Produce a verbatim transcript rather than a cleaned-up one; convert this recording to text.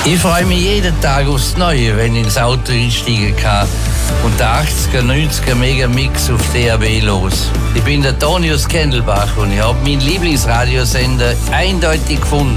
Ich freue mich jeden Tag aufs Neue, wenn ich ins Auto einsteigen kann und der achtziger, neunziger Megamix auf D A B los. Ich bin der Tonius Kendelbach und ich habe meinen Lieblingsradiosender eindeutig gefunden.